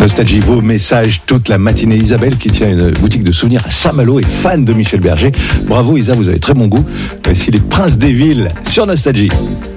Nostalgie, vos messages toute la matinée. Isabelle qui tient une boutique de souvenirs à Saint-Malo est fan de Michel Berger. Bravo Isa, vous avez très bon goût. Voici les Princes des Villes sur Nostalgie.